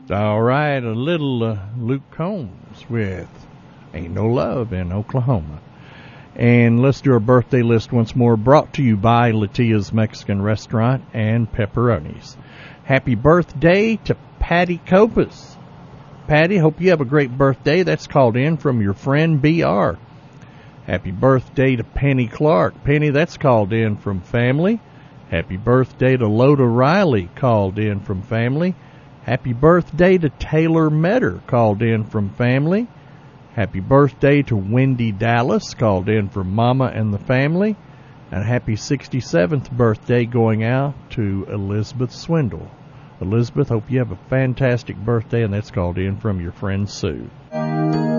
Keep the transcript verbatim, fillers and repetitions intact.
All right, a little uh, Luke Combs with Ain't No Love in Oklahoma. And let's do our birthday list once more, brought to you by Latia's Mexican Restaurant and Pepperonis. Happy birthday to Patty Copas. Patty, hope you have a great birthday. That's called in from your friend B R. Happy birthday to Penny Clark. Penny, that's called in from family. Happy birthday to Loda Riley, called in from family. Happy birthday to Taylor Metter, called in from family. Happy birthday to Wendy Dallas, called in from Mama and the family. And happy sixty-seventh birthday going out to Elizabeth Swindle. Elizabeth, hope you have a fantastic birthday, and that's called in from your friend Sue.